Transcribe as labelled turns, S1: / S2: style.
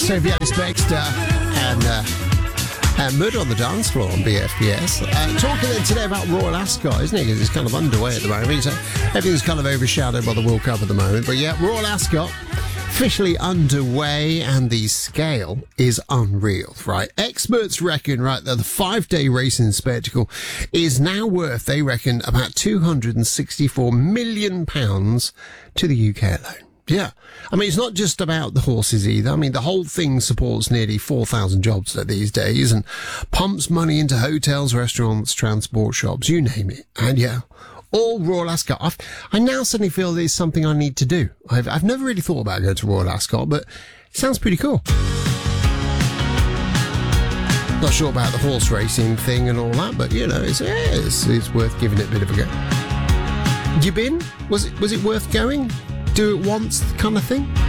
S1: Sophie Ellis-Bextor and Murder on the Dance Floor on BFBS. Talking then today about Royal Ascot, isn't it? Because it's kind of underway at the moment. So everything's kind of overshadowed by the World Cup at the moment. But yeah, Royal Ascot officially underway, and the scale is unreal, right? Experts reckon, right, that the 5-day racing spectacle is now worth, they reckon, about £264 million to the UK alone. Yeah. I mean, it's not just about the horses either. I mean, the whole thing supports nearly 4,000 jobs these days and pumps money into hotels, restaurants, transport shops, you name it. And yeah, all Royal Ascot. I now suddenly feel there's something I need to do. I've never really thought about going to Royal Ascot, but it sounds pretty cool. Not sure about the horse racing thing and all that, but you know, it's worth giving it a bit of a go. You been? Was it worth going? Do it once kind of thing?